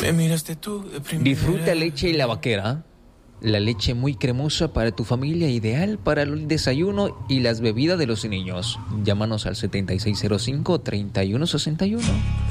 Disfruta Leche y la Vaquera. La leche muy cremosa para tu familia, ideal para el desayuno y las bebidas de los niños. Llámanos al 7605-3161.